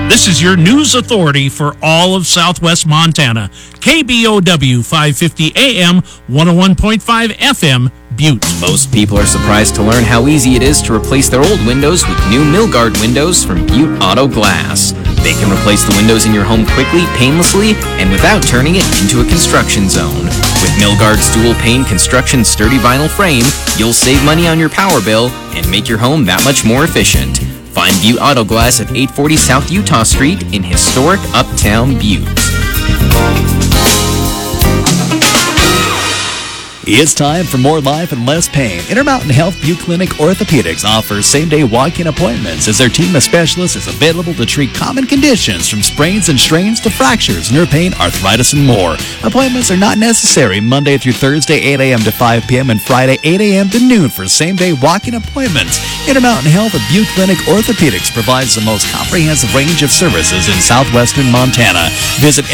This is your news authority for all of Southwest Montana. KBOW 550 AM, 101.5 FM, Butte. Most people are surprised to learn how easy it is to replace their old windows with new Milgard windows from Butte Auto Glass. They can replace the windows in your home quickly, painlessly, and without turning it into a construction zone. With Milgard's dual-pane construction sturdy vinyl frame, you'll save money on your power bill and make your home that much more efficient. Find Butte Auto Glass at 840 South Utah Street in historic Uptown Butte. It's time for more life and less pain. Intermountain Health Butte Clinic Orthopedics offers same-day walk-in appointments as their team of specialists is available to treat common conditions from sprains and strains to fractures, nerve pain, arthritis, and more. Appointments are not necessary Monday through Thursday, 8 a.m. to 5 p.m. and Friday, 8 a.m. to noon for same-day walk-in appointments. Intermountain Health of Butte Clinic Orthopedics provides the most comprehensive range of services in southwestern Montana. Visit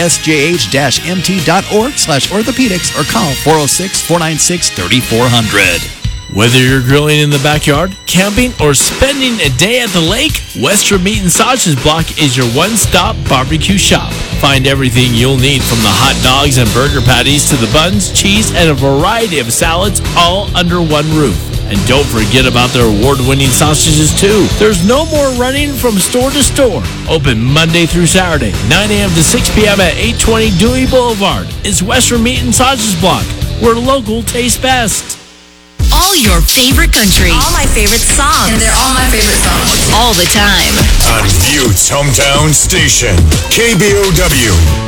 sjh-mt.org/orthopedics or call 406-496-3400. Whether you're grilling in the backyard, camping, or spending a day at the lake, Western Meat and Sausage Block is your one-stop barbecue shop. Find everything you'll need from the hot dogs and burger patties to the buns, cheese, and a variety of salads all under one roof. And don't forget about their award-winning sausages, too. There's no more running from store to store. Open Monday through Saturday, 9 a.m. to 6 p.m. at 820 Dewey Boulevard. It's Western Meat and Sausage Block, where local tastes best. All your favorite country. All my favorite songs. And they're all my favorite songs. All the time. On Butte's hometown station, KBOW.